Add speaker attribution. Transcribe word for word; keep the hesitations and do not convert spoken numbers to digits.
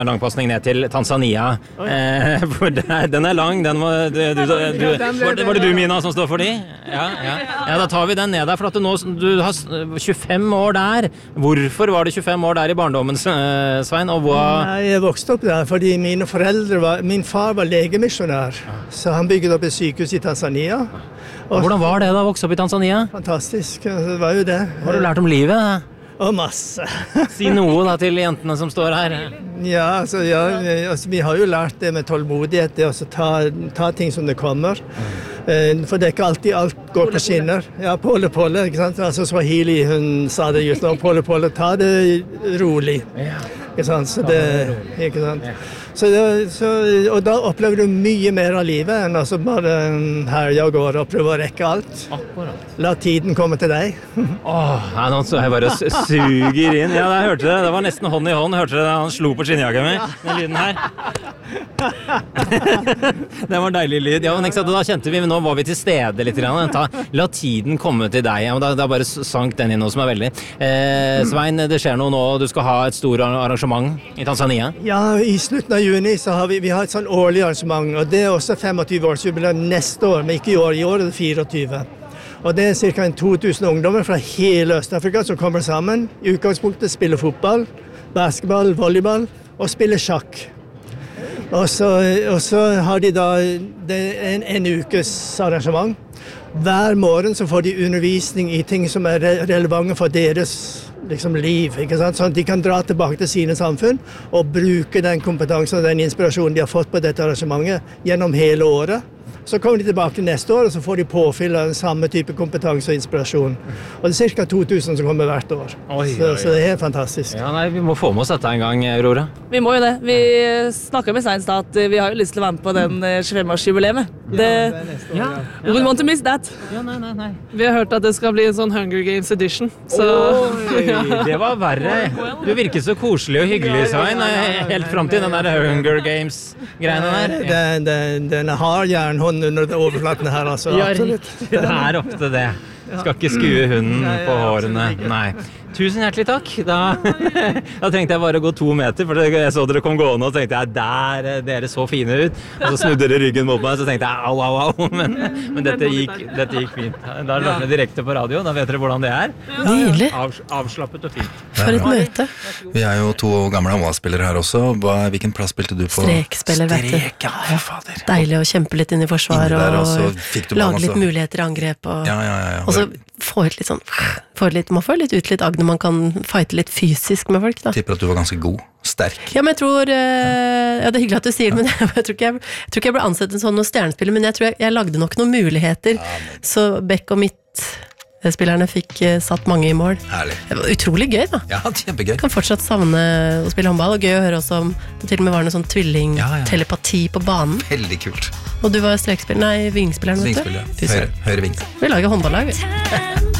Speaker 1: En lang passning ned til Tanzania. Eh, for det, den er lang. Den må, du, du, du, var, det, var det du, Mina, som står for de? Ja, ja. ja, da tar vi den ned der. For at du, nå, du har tjuefem år der. Hvorfor var du tjuefem år der i barndommen, Svein? Og hva...
Speaker 2: Jeg vokste opp der fordi mine foreldre var... Min far var legemisjonær, så han bygget opp et sykehus i Tanzania.
Speaker 1: Og hvordan var det da, å vokse opp i Tanzania?
Speaker 2: Fantastisk, det var jo det.
Speaker 1: Har du lært om livet?
Speaker 2: Og masse.
Speaker 1: Si noe da til jentene som står her.
Speaker 2: Ja, altså, ja altså, vi har jo lært det med tålmodighet, det å ta, ta ting som det kommer. Mm. For det er ikke alltid alt går på skinner. Ja, pole, pole, ikke sant? Altså Swahili, hun sa det just nå, pole, pole, ta det rolig. Ikke sant? Så det, ikke sant? Så det, så, og da opplever du mye mer av livet enn altså bare herje og går og prøve å rekke alt. La tiden komme til deg.
Speaker 1: Åh, ja, nå så jeg bare suger inn. Ja, jeg hørte det. Det var nesten hånd i hånd. Hørte det, han slo på skinnjakken min, den lyden her. Det var en deilig lyd. Ja, men ikke sant, da kjente vi, men nå var vi til stede litt. Ta, la tiden komme til deg. Ja, men da, da bare sank den inn noe som er veldig. Eh, Svein, det skjer noe nå. Du skal ha et stort arrangement i Tanzania.
Speaker 2: Ja, i slutten av juni så har vi, vi har et sånn årlig arrangement, og det er også tjuefem-årsjubileum neste år, men ikke i år. I år er det tjuefire. Og det er ca. to tusen ungdommer fra hele Øst-Afrika som kommer sammen. I utgangspunktet spiller fotball, basketball, volleyball og spiller sjakk. Og så, og så har de da det er en, en ukes arrangement. Hver morgen så får de undervisning i ting som er re relevante for deres liksom, liv, ikke sant? Sånn at de kan dra tilbake til sine samfunn og bruke den kompetansen og den inspirasjonen de har fått på dette arrangementet gjennom hele året. Så kommer de tilbake neste år, og så får de påfyll av den samme type kompetanse og inspirasjon. Og det er ca. to tusen som kommer hvert år. Oi, så, oi. Så det er helt fantastisk.
Speaker 1: Ja, nei, vi må få med oss dette en gang, Aurora.
Speaker 3: Vi må jo det. Vi snakket med Svein at vi har jo lyst til å være med på den tjuefem-årsjubileet. Det,
Speaker 2: ja, det er neste år, ja.
Speaker 3: We wouldn't want to miss that.
Speaker 1: Ja, nei, nei, nei.
Speaker 4: Vi har hørt at det skal bli en sånn Hunger Games edition. Så...
Speaker 1: Oi, det var verre. Du virker så koselig og hyggelig, Svein, helt frem til den der Hunger Games-greiene der.
Speaker 2: Den, den, den har jernhånd under overflaten her, altså.
Speaker 1: Ja, det er ofte det. Skal ikke skue hunden på hårene. Nei. Tusen hjertelig takk. Da, da trengte jeg bare å gå to meter, for jeg så dere kom gående, og tenkte jeg, der, dere så fine ut. Og så snudde dere ryggen mot meg, så tenkte jeg, au, au, au. Men, men dette, gikk, dette gikk fint. Da er det direkte på radio, da vet dere hvordan det er.
Speaker 5: Nydelig.
Speaker 1: Av, avslappet og fint.
Speaker 5: For et møte.
Speaker 6: Vi er jo to gamle håndballspillere her også. Hva, hvilken plass spilte du på?
Speaker 5: Strekspiller, vet du.
Speaker 6: Strek, ja, fader.
Speaker 5: Deilig å kjempe litt inn i forsvar,
Speaker 6: og
Speaker 5: også, lage litt muligheter i angrep. Og,
Speaker 6: ja, ja, ja, ja.
Speaker 5: og så få ut litt sånn, få litt, man får litt ut litt agn når man kan fighte litt fysisk med folk, da.
Speaker 6: Tipper at du var ganske god, sterk.
Speaker 5: Ja, men jeg tror, ja, det er hyggelig at du sier det, men jeg, jeg, tror, ikke jeg, jeg tror ikke jeg ble ansett en sånn noe stjernespiller, men jeg tror jeg, jeg lagde nok noen muligheter, ja, men... så Beck og mitt spillerne fikk satt mange i mål.
Speaker 6: Herlig.
Speaker 5: Det var utrolig gøy, da.
Speaker 6: Ja, kjempegøy.
Speaker 5: Kan fortsatt savne å spille håndball, og gøy å høre også om det til og med var noe sånn tvilling-telepati på banen.
Speaker 6: Veldig kult.
Speaker 5: Og du var strekspiller, nei, vingspiller.
Speaker 6: Vingspiller, ja. Høyre, høyre ving.
Speaker 5: Vi lager håndballag.